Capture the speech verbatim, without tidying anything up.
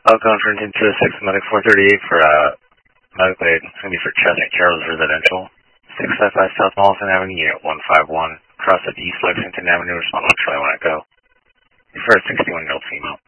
Welcome for two oh six Medic four thirty-eight for uh, medical aid. It's going to be for Chestnut Carroll's Residential. six five five South Mollison Avenue, Unit one five one. Cross at East Lexington Avenue, respond which way I want to go. For a sixty-one-year-old female.